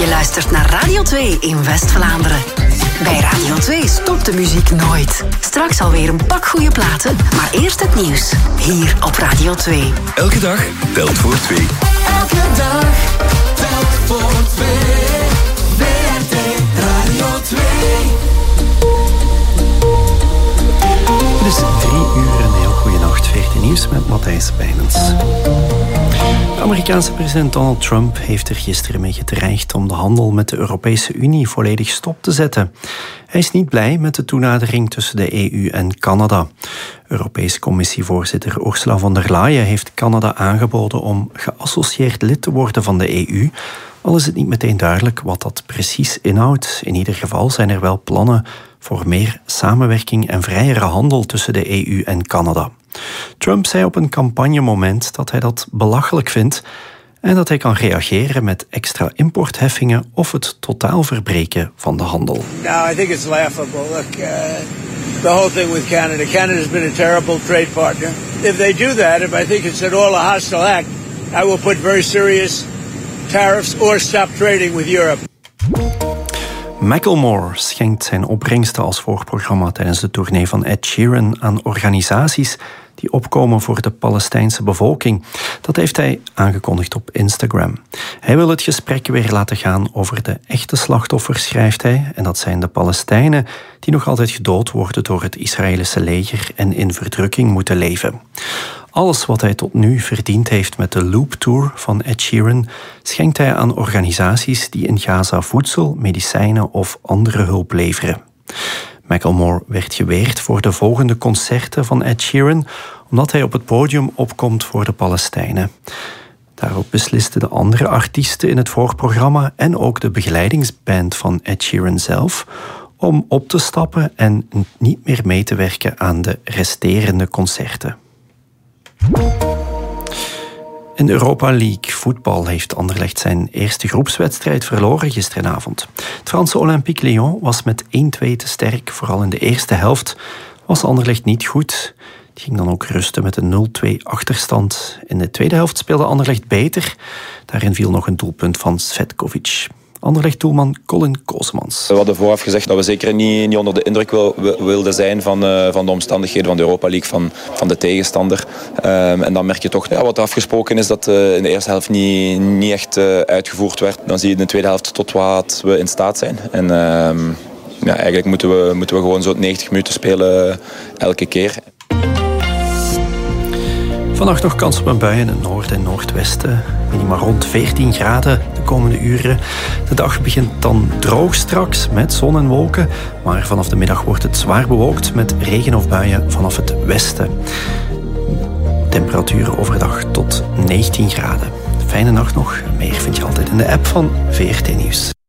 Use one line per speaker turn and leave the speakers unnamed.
Je luistert naar Radio 2 in West-Vlaanderen. Bij Radio 2 stopt de muziek nooit. Straks alweer een pak goede platen, maar eerst het nieuws. Hier op Radio 2.
Elke dag telt voor 2.
Elke dag telt voor 2. WRT Radio 2.
Het is 3 uur en heel goede nacht. 14 nieuws met Matthijs Bijmens. De Amerikaanse president Donald Trump heeft er gisteren mee gedreigd om de handel met de Europese Unie volledig stop te zetten. Hij is niet blij met de toenadering tussen de EU en Canada. Europese Commissievoorzitter Ursula von der Leyen heeft Canada aangeboden om geassocieerd lid te worden van de EU, al is het niet meteen duidelijk wat dat precies inhoudt. In ieder geval zijn er wel plannen voor meer samenwerking en vrijere handel tussen de EU en Canada. Trump zei op een campagnemoment dat hij dat belachelijk vindt en dat hij kan reageren met extra importheffingen of het totaal verbreken van de handel.
No, I think it's laughable. Look, the whole thing with Canada. Canada's been a terrible trade partner. If they do that, if I think it's at all a hostile act, I will put very serious tariffs or stop trading with Europe.
Macklemore schenkt zijn opbrengsten als voorprogramma tijdens de tournee van Ed Sheeran aan organisaties die opkomen voor de Palestijnse bevolking. Dat heeft hij aangekondigd op Instagram. Hij wil het gesprek weer laten gaan over de echte slachtoffers, schrijft hij. En dat zijn de Palestijnen die nog altijd gedood worden door het Israëlische leger en in verdrukking moeten leven. Alles wat hij tot nu verdiend heeft met de Loop Tour van Ed Sheeran schenkt hij aan organisaties die in Gaza voedsel, medicijnen of andere hulp leveren. Macklemore werd geweerd voor de volgende concerten van Ed Sheeran omdat hij op het podium opkomt voor de Palestijnen. Daarop beslisten de andere artiesten in het voorprogramma en ook de begeleidingsband van Ed Sheeran zelf om op te stappen en niet meer mee te werken aan de resterende concerten. In de Europa League voetbal heeft Anderlecht zijn eerste groepswedstrijd verloren gisteravond. Het Franse Olympique Lyon was met 1-2 te sterk. Vooral in de eerste helft was Anderlecht niet goed. Die ging dan ook rusten met een 0-2 achterstand. In de tweede helft speelde Anderlecht beter. Daarin viel nog een doelpunt van Svetkovic. Anderlecht-doelman Colin Kosemans.
We hadden vooraf gezegd dat we zeker niet onder de indruk wilden zijn van de omstandigheden van de Europa League, van de tegenstander. En dan merk je toch wat afgesproken is dat in de eerste helft niet echt uitgevoerd werd. Dan zie je in de tweede helft tot wat we in staat zijn. En eigenlijk moeten we gewoon zo 90 minuten spelen elke keer.
Vannacht nog kans op een bui in het noorden en noordwesten. Minimaal rond 14 graden de komende uren. De dag begint dan droog straks met zon en wolken. Maar vanaf de middag wordt het zwaar bewolkt met regen of buien vanaf het westen. Temperaturen overdag tot 19 graden. Fijne nacht nog. Meer vind je altijd in de app van VRT Nieuws.